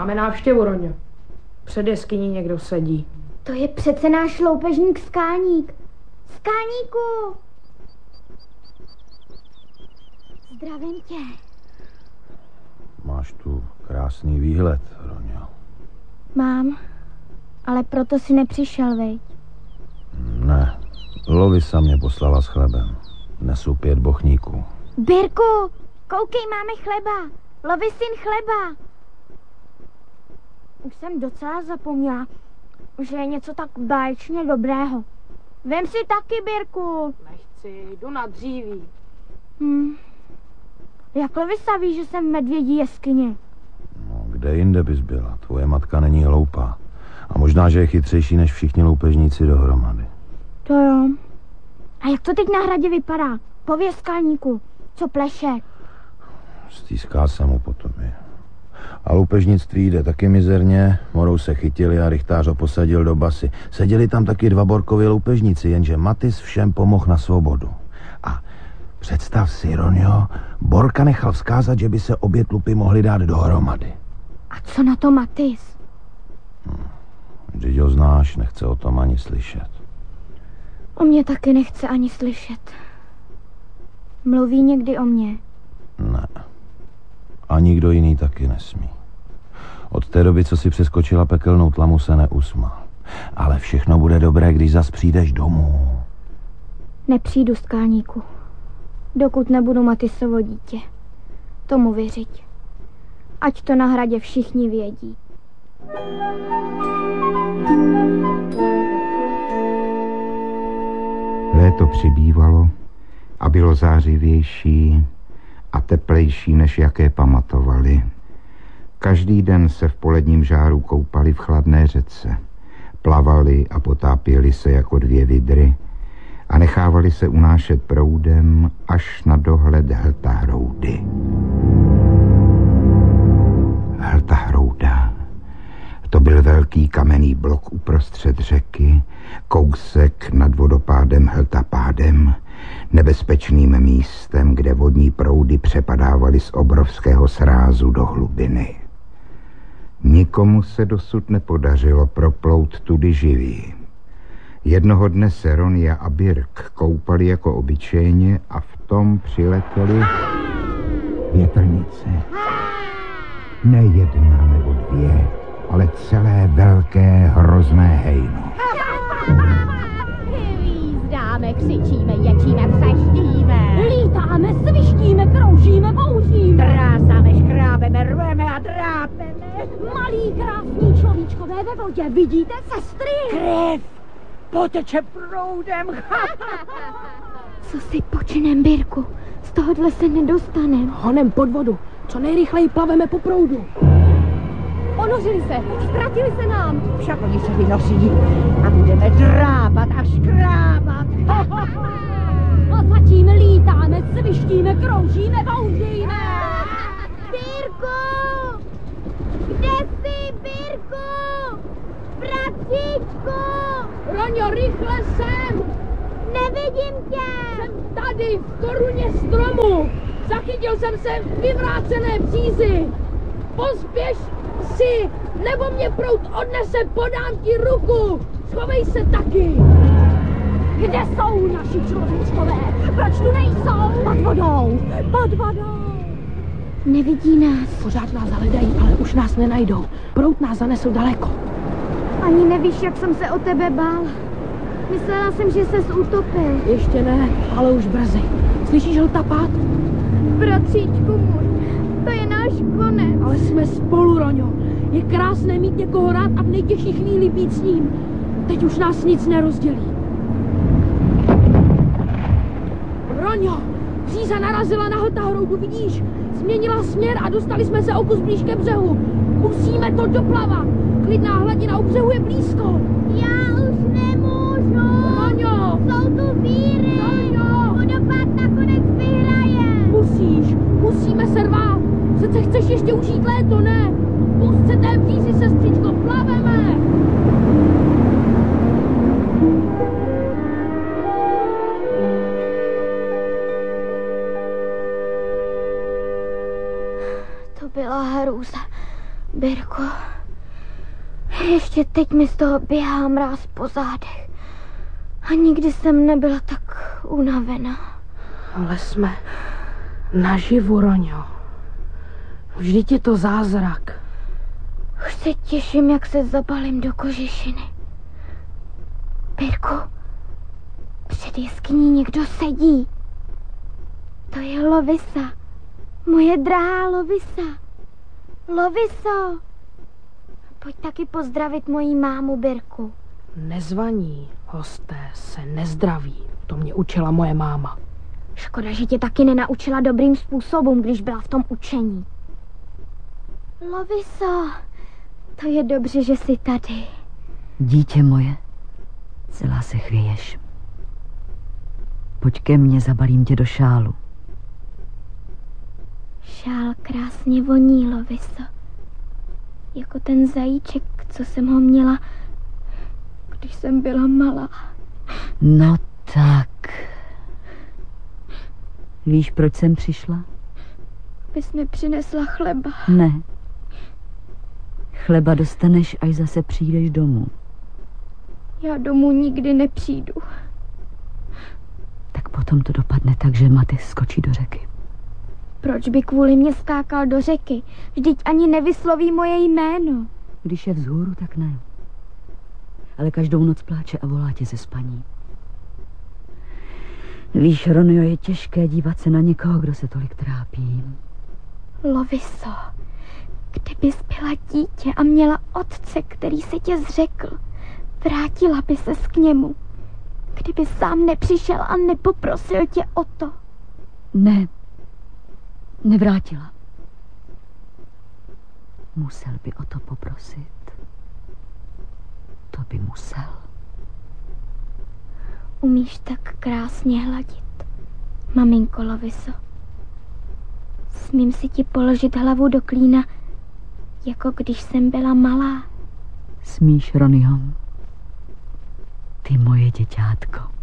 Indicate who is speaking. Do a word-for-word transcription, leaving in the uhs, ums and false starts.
Speaker 1: Máme návštěvu, Roňo. Před jeskyní někdo sedí.
Speaker 2: To je přece náš loupežník Skáník. Skáníku! Zdravím tě.
Speaker 3: Máš tu krásný výhled, Roňo.
Speaker 2: Mám, ale proto si nepřišel, viď?
Speaker 3: Ne, Lovisa mě poslala s chlebem. Nesu pět bochníků.
Speaker 2: Birku, koukej, máme chleba. Lovisin chleba. Už jsem docela zapomněla, že je něco tak báječně dobrého. Vem si taky, Birku.
Speaker 1: Nechci, jdu na dříví.
Speaker 2: Hm. Jak Lovisa ví, že jsem v medvědí jeskyni?
Speaker 3: No, kde jinde bys byla? Tvoje matka není hloupá. A možná, že je chytřejší než všichni loupežníci dohromady.
Speaker 2: To jo. A jak to teď na hradě vypadá? Pověz, Skáníku, co pleše?
Speaker 3: Stýská se mu po tobě. A loupežnictví jde taky mizerně. Morou se chytili a rychtář ho posadil do basy. Seděli tam taky dva Borkovi loupežníci, jenže Matis všem pomohl na svobodu. A představ si, Ronjo, Borka nechal vzkázat, že by se obě tlupy mohly dát dohromady.
Speaker 2: A co na to Matis?
Speaker 3: Hm. Když ho znáš, nechce o tom ani slyšet.
Speaker 2: O mě taky nechce ani slyšet. Mluví někdy o mně?
Speaker 3: Ne. A nikdo jiný taky nesmí. Od té doby, co si přeskočila pekelnou tlamu, se neusmál. Ale všechno bude dobré, když zas přijdeš domů.
Speaker 2: Nepřijdu, Skáníku. Dokud nebudu Matisovo dítě. Tomu věřit. Ať to na hradě všichni vědí.
Speaker 4: Léto přibývalo a bylo zářivější a teplejší, než jaké pamatovali. Každý den se v poledním žáru koupali v chladné řece. Plavali a potápěli se jako dvě vidry a nechávali se unášet proudem až na dohled Hltahroudy. Hltahrouda. To byl velký kamenný blok uprostřed řeky, kousek nad vodopádem Hltapádem, nebezpečným místem, kde vodní proudy přepadávaly z obrovského srázu do hlubiny. Nikomu se dosud nepodařilo proplout tudy živý. Jednoho dne se Ronia a Birk koupali jako obyčejně a v tom přiletěli větrnice. Ne jedna nebo dvě, ale celé velké hrozné hejno.
Speaker 5: Hvízdáme, křičíme, ječíme, přeštíme.
Speaker 6: Lítáme, svištíme, kroužíme, bouříme.
Speaker 5: Trásáme, škrábeme, rveme a drápeme.
Speaker 6: Malí krásní človíčkové ve vodě, vidíte, sestry?
Speaker 1: Krev poteče proudem.
Speaker 2: Co si počinem, Birku? Z tohohle se nedostanem.
Speaker 1: Honem pod vodu. Co nejrychleji plaveme po proudu.
Speaker 6: Ponořili se, ztratili se nám.
Speaker 5: Však oni se vynoří a budeme drábat a škrábat.
Speaker 6: A zatím lítáme, svištíme, kroužíme, bouříme.
Speaker 2: Birku! Kde jsi, Birku? Bratříčku!
Speaker 6: Roňo, rychle sem!
Speaker 2: Nevidím tě!
Speaker 6: Jsem tady, v koruně stromu. Zachytil jsem se v vyvrácené přízi. Pospěš si, nebo mě proud odnese, podám ti ruku. Schovej se taky. Kde jsou naši člověčkové? Proč tu nejsou? Pod vodou, pod vodou.
Speaker 2: Nevidí nás.
Speaker 1: Pořád nás hledají, ale už nás nenajdou. Proud nás zanesl daleko.
Speaker 2: Ani nevíš, jak jsem se o tebe bál. Myslela jsem, že ses utopil.
Speaker 1: Ještě ne, ale už brzy. Slyšíš Hltapád?
Speaker 2: Bratříčku můj, to je náš konec.
Speaker 1: Ale jsme spolu, Roňo. Je krásné mít někoho rád a v nejtěžší chvíli být s ním. Teď už nás nic nerozdělí. Roňo, příza narazila na Hltahroudu, vidíš? Změnila směr a dostali jsme se o kus blíž ke břehu. Musíme to doplavat. Klidná hladina u břehu je blízko.
Speaker 2: Já už nemůžu.
Speaker 1: Roňo!
Speaker 2: Jsou tu víry.
Speaker 1: Roňo!
Speaker 2: Vodopád nakonec vyhraje.
Speaker 1: Musíš, musíme se rvát. Přece chceš ještě užít léto, ne? Pust se té břízi, sestřičko, plaveme.
Speaker 2: To byla hrůza. Birko, ještě teď mi z toho běhá mráz po zádech. A nikdy jsem nebyla tak unavená.
Speaker 6: Ale jsme naživu, Roňo. Vždyť je to zázrak.
Speaker 2: Už se těším, jak se zabalím do kožešiny. Birko, před jeskyní někdo sedí. To je Lovisa. Moje drahá Lovisa. Loviso, pojď taky pozdravit moji mámu, Birku.
Speaker 6: Nezvaní hosté se nezdraví. To mě učila moje máma.
Speaker 2: Škoda, že tě taky nenaučila dobrým způsobem, když byla v tom učení. Loviso, to je dobře, že jsi tady.
Speaker 5: Dítě moje, celá se chvěješ. Pojď ke mně, zabalím tě do šálu.
Speaker 2: Šál krásně voní, Loviso. Jako ten zajíček, co jsem ho měla, když jsem byla malá.
Speaker 5: No tak. Víš, proč jsem přišla?
Speaker 2: Bys mi přinesla chleba.
Speaker 5: Ne. Chleba dostaneš, až zase přijdeš domů.
Speaker 2: Já domů nikdy nepřijdu.
Speaker 5: Tak potom to dopadne tak, že Maty skočí do řeky.
Speaker 2: Proč by kvůli mě skákal do řeky? Vždyť ani nevysloví moje jméno.
Speaker 5: Když je vzhůru, tak ne. Ale každou noc pláče a volá tě ze spaní. Víš, Ronio, je těžké dívat se na někoho, kdo se tolik trápí.
Speaker 2: Loviso, kdybys byla dítě a měla otce, který se tě zřekl, vrátila by ses k němu. Kdyby sám nepřišel a nepoprosil tě o to.
Speaker 5: Ne, nevrátila. Musel by o to poprosit. To by musel.
Speaker 2: Umíš tak krásně hladit, maminko Loviso. Smím si ti položit hlavu do klína, jako když jsem byla malá.
Speaker 5: Smíš, Ronio? Ty moje děťátko.